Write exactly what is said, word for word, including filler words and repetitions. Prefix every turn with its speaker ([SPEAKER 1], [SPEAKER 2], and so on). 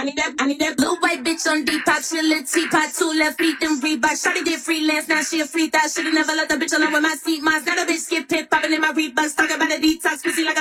[SPEAKER 1] I need that, I need that blue white bitch on Depop, she a little teapot, two left feet, then Reebok. Shawty did freelance, now she a free thought. Should've never let the bitch alone with my seat. Mine's not a bitch skip pip, popping in my Reeboks, talking about a detox, pussy like a